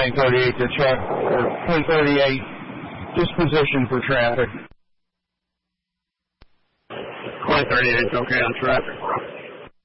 plane 38 to check, or plane 38, disposition for traffic. Plane 38 is okay on traffic.